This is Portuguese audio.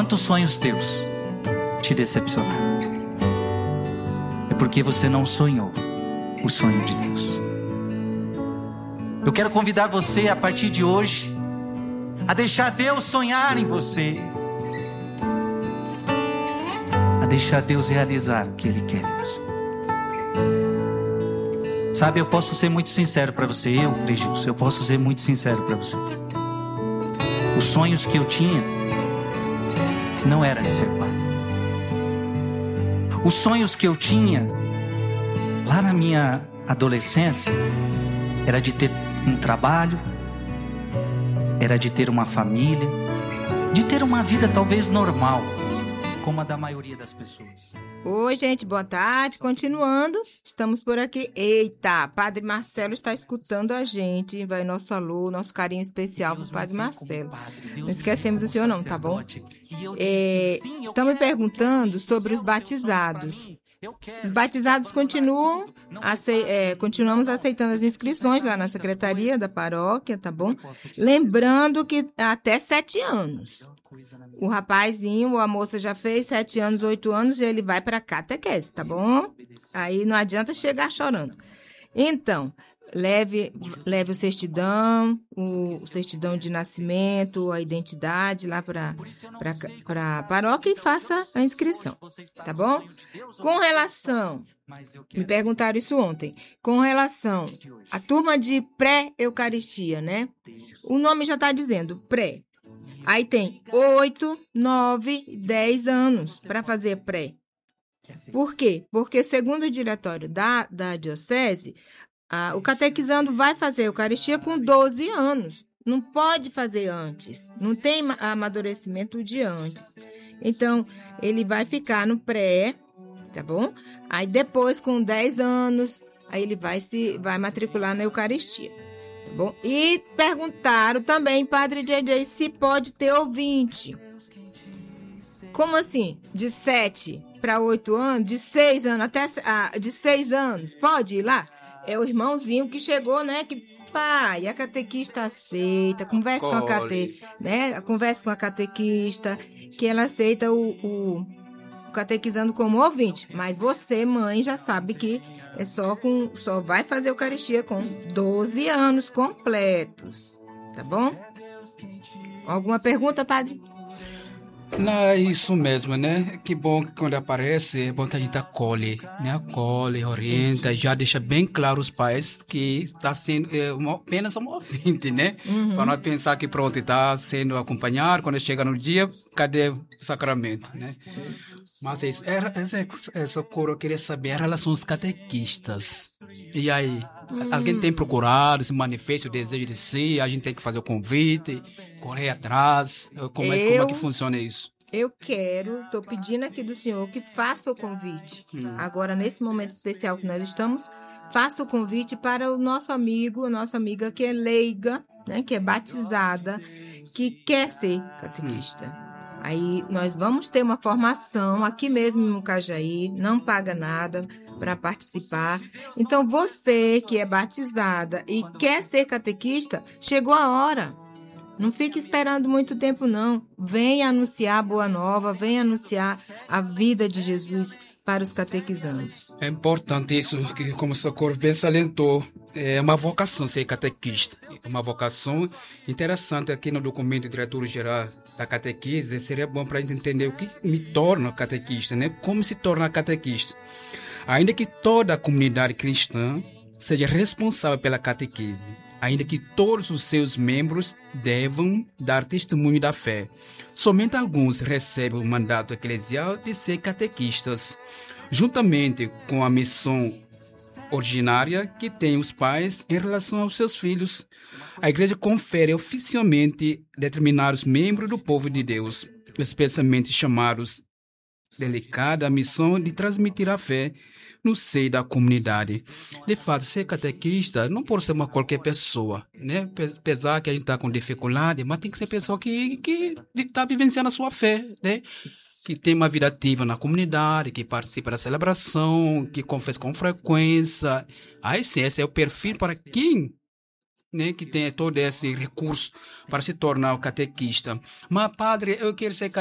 quantos sonhos teus te decepcionaram? É porque você não sonhou o sonho de Deus. Eu quero convidar você a partir de hoje a deixar Deus sonhar em você, a deixar Deus realizar o que Ele quer em você. Sabe, eu posso ser muito sincero para você, eu posso ser muito sincero para você. Os sonhos que eu tinha não era de ser pai. Os sonhos que eu tinha lá na minha adolescência era de ter um trabalho, era de ter uma família, de ter uma vida talvez normal, como a da maioria das pessoas. Oi, gente, boa tarde. Continuando, estamos por aqui. Eita, Padre Marcelo está escutando a gente. Vai nosso alô, nosso carinho especial para o Padre Marcelo. Não esquecemos do senhor não, tá bom? Estão me perguntando sobre os batizados. Os batizados continuamos aceitando as inscrições lá na secretaria da paróquia, tá bom? Lembrando que até 7 anos. O rapazinho ou a moça já fez 7 anos, 8 anos, e ele vai para a catequese, tá bom? Aí não adianta chegar chorando. Então, leve o certidão de nascimento, a identidade lá para a paróquia e faça a inscrição, tá bom? Com relação, me perguntaram isso ontem, com relação à turma de pré-eucaristia, né? O nome já está dizendo pré. Aí tem 8, 9, 10 anos para fazer pré. Por quê? Porque segundo o diretório da diocese, o catequizando vai fazer a Eucaristia com 12 anos. Não pode fazer antes. Não tem amadurecimento de antes. Então, ele vai ficar no pré, tá bom? Aí depois, com 10 anos, aí ele vai matricular na Eucaristia. Tá bom? E perguntaram também, Padre JJ, se pode ter ouvinte. Como assim? De 7 para 8 anos? De 6 anos até de 6 anos? Pode ir lá? É o irmãozinho que chegou, né? Que pai, a catequista aceita, conversa com a catequista, que ela aceita o catequizando como ouvinte. Mas você, mãe, já sabe que só vai fazer Eucaristia com 12 anos completos, tá bom? Alguma pergunta, padre? Não, é isso mesmo, né? Que bom que quando aparece, é bom que a gente acolhe, né? Acolhe, orienta, já deixa bem claro os pais que está sendo apenas um ouvinte, né? Uhum. Para não pensar que pronto, está sendo acompanhado, quando chega no dia, cadê o sacramento, né? Mas essa cor eu queria saber a relação dos catequistas. E aí, alguém tem procurado, se manifesta o desejo de si, a gente tem que fazer o convite, correr atrás, como é que funciona isso? Eu estou pedindo aqui do senhor que faça o convite. Agora, nesse momento especial que nós estamos, faça o convite para o nosso amigo, a nossa amiga que é leiga, né, que é batizada, que quer ser catequista. Aí nós vamos ter uma formação aqui mesmo no Cajaí, não paga nada para participar. Então, você que é batizada e quer ser catequista, chegou a hora. Não fique esperando muito tempo, não. Venha anunciar a boa nova, venha anunciar a vida de Jesus para os catequizandos. É importante isso, que como o Socorro bem salientou, é uma vocação ser catequista. Uma vocação interessante aqui no documento diretor-geral da catequese, seria bom para a gente entender o que me torna catequista, né? Como se torna catequista. Ainda que toda a comunidade cristã seja responsável pela catequese, ainda que todos os seus membros devam dar testemunho da fé, somente alguns recebem o mandato eclesial de ser catequistas, juntamente com a missão ordinária que têm os pais em relação aos seus filhos. A Igreja confere oficialmente determinados membros do povo de Deus, especialmente chamados delicada a missão de transmitir a fé no seio da comunidade. De fato, ser catequista não pode ser qualquer pessoa, né? Apesar que a gente está com dificuldade, mas tem que ser pessoa que está vivenciando a sua fé, né? Que tem uma vida ativa na comunidade, que participa da celebração, que confessa com frequência. Aí sim, esse é o perfil para quem, né, que tem todo esse recurso para se tornar o catequista. Mas, padre, eu quero ser